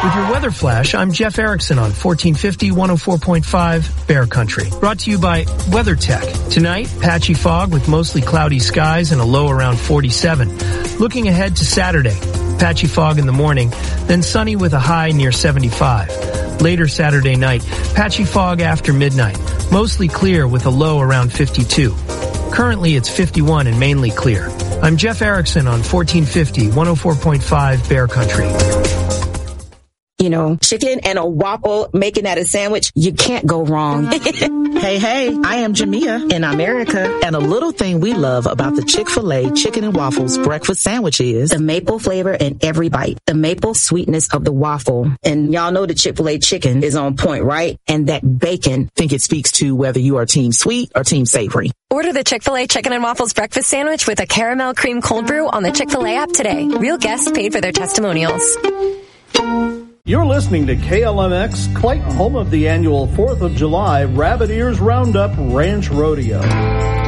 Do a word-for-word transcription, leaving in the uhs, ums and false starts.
With your weather flash, I'm Jeff Erickson on fourteen fifty, one oh four point five Bear Country. Brought to you by WeatherTech. Tonight, patchy fog with mostly cloudy skies and a low around forty-seven. Looking ahead to Saturday, patchy fog in the morning, then sunny with a high near seventy-five. Later Saturday night, patchy fog after midnight, mostly clear with a low around fifty-two. Currently, it's fifty-one and mainly clear. I'm Jeff Erickson on fourteen fifty, one oh four point five Bear Country. You know, chicken and a waffle, making that a sandwich, you can't go wrong. Hey, hey, I am Jamia. And I'm Erica. And a little thing we love about the Chick-fil-A chicken and waffles breakfast sandwich is the maple flavor in every bite, the maple sweetness of the waffle. And y'all know the Chick-fil-A chicken is on point, right? And that bacon. I think it speaks to whether you are team sweet or team savory. Order the Chick-fil-A Chicken and Waffles breakfast sandwich with a caramel cream cold brew on the Chick-fil-A app today. Real guests paid for their testimonials. You're listening to K L M X, Clayton, home of the annual fourth of July Rabbit Ears Roundup Ranch Rodeo.